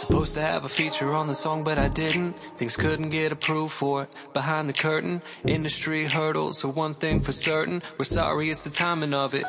Supposed to have a feature on the song, but I didn't. Things couldn't get approved for it. Behind the curtain, industry hurdles are one thing for certain. We're sorry, it's the timing of it.